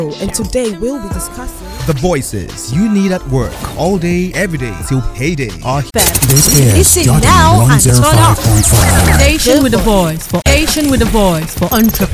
And today we'll be discussing The voices you need at work all day, every day till payday are here. This is Listen Jordan now and turn up. 105.5. Station with a voice for entrepreneurs.